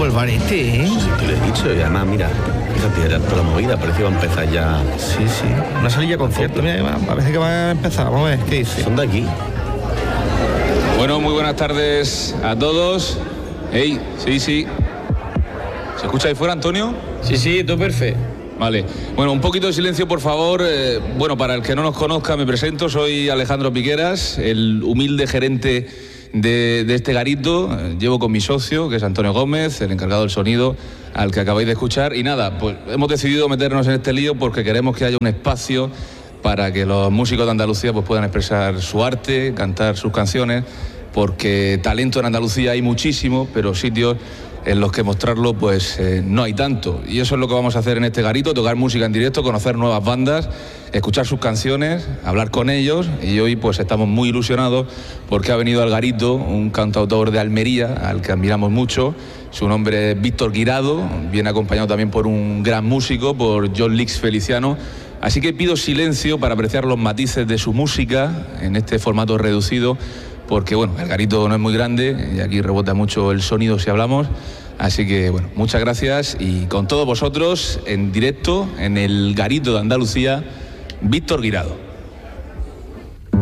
guapo el bar este, ¿eh? Sí, te lo he dicho, y además, mira, fíjate, ya toda la movida, parece que va a empezar ya. Sí. Una salilla concierto, mira, parece que va a empezar, vamos a ver, ¿qué dice? Son de aquí. Bueno, muy buenas tardes a todos. Sí. ¿Se escucha ahí fuera, Antonio? Sí, todo perfecto. Vale. Bueno, un poquito de silencio, por favor. Bueno, para el que no nos conozca, me presento. Soy Alejandro Piqueras, el humilde gerente de este garito. Llevo con mi socio, que es Antonio Gómez, el encargado del sonido, al que acabáis de escuchar. Y nada, pues hemos decidido meternos en este lío porque queremos que haya un espacio para que los músicos de Andalucía pues puedan expresar su arte, cantar sus canciones, porque talento en Andalucía hay muchísimo, pero sitios en los que mostrarlo pues no hay tanto. Y eso es lo que vamos a hacer en este garito: tocar música en directo, conocer nuevas bandas, escuchar sus canciones, hablar con ellos. Y hoy pues estamos muy ilusionados porque ha venido al garito un cantautor de Almería al que admiramos mucho. Su nombre es Víctor Guirado, viene acompañado también por un gran músico, por John Lix Feliciano. Así que pido silencio para apreciar los matices de su música en este formato reducido, porque bueno, el garito no es muy grande y aquí rebota mucho el sonido si hablamos. Así que bueno, muchas gracias, y con todos vosotros en directo en el garito de Andalucía, Víctor Guirado.